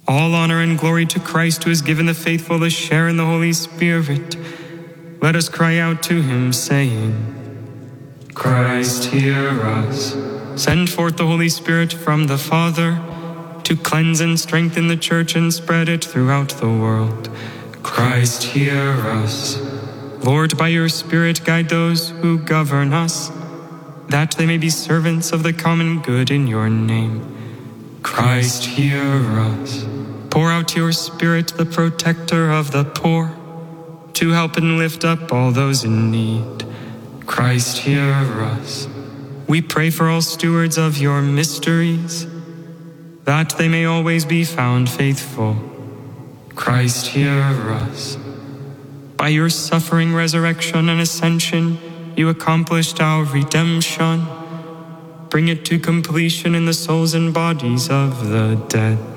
All honor and glory to Christ, who has given the faithful a share in the Holy Spirit. Let us cry out to him, saying, Christ, hear us. Send forth the Holy Spirit from the Father to cleanse and strengthen the church and spread it throughout the world. Christ, hear us. Lord, by your Spirit guide those who govern us, that they may be servants of the common good in your name. Christ, hear us. Pour out your Spirit, the protector of the poor, to help and lift up all those in need. Christ, hear us. We pray for all stewards of your mysteries, that they may always be found faithful. Christ, hear us. By your suffering, resurrection, and ascension, you accomplished our redemption. Bring it to completion in the souls and bodies of the dead.